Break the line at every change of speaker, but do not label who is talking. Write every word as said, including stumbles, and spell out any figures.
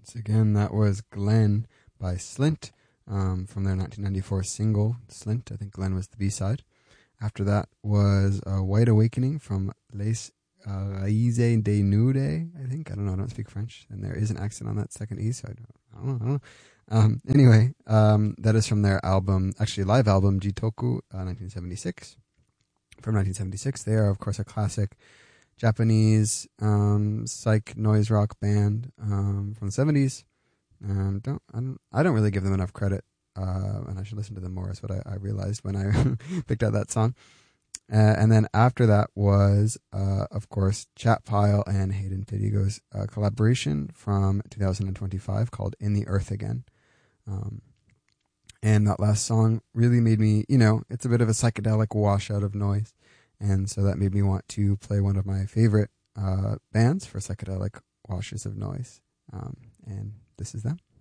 Once again, that was Glenn by Slint um, from their nineteen ninety-four single, Slint. I think Glenn was the B-side. After that was uh, White Awakening from Les uh, Raíces de Nude, I think. I don't know, I don't speak French. And there is an accent on that second E, so I don't, I don't know. I don't know. Um, anyway, um, that is from their album, actually live album, Jitoku, uh, nineteen seventy-six. From nineteen seventy-six. They are, of course, a classic Japanese um, psych noise rock band um, from the seventies. Um, don't I, don't I don't really give them enough credit, uh, and I should listen to them more. Is what I, I realized when I picked out that song. Uh, and then after that was, uh, of course, Chat Pile and Hayden Pedigo's uh, collaboration from two thousand twenty-five called "In the Earth Again." Um, and that last song really made me, you know, it's a bit of a psychedelic washout of noise. And so that made me want to play one of my favorite uh, bands for psychedelic washes of noise. Um, and this is them.